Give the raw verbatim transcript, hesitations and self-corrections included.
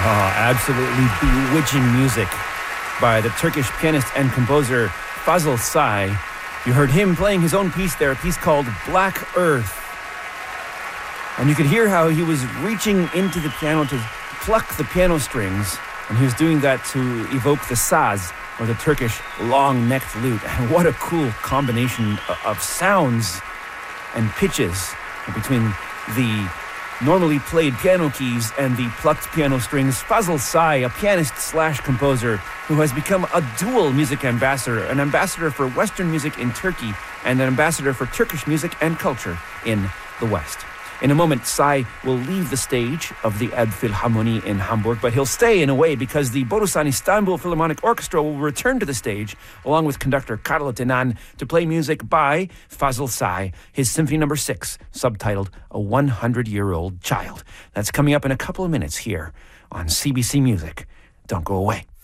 Oh, absolutely bewitching music by the Turkish pianist and composer Fazıl Say. You heard him playing his own piece there, a piece called Black Earth. And you could hear how he was reaching into the piano to pluck the piano strings, and he was doing that to evoke the saz, or the Turkish long-necked lute. And what a cool combination of sounds and pitches between the normally played piano keys and the plucked piano strings. Fazıl Say, a pianist slash composer who has become a dual music ambassador, an ambassador for Western music in Turkey and an ambassador for Turkish music and culture in the West. In a moment, Say will leave the stage of the Elbphilharmonie in Hamburg, but he'll stay in a way because the Borusan Istanbul Philharmonic Orchestra will return to the stage along with conductor Karl Tenan to play music by Fazıl Say, his Symphony Number Six, subtitled A one hundred year old Child. That's coming up in a couple of minutes here on C B C Music. Don't go away.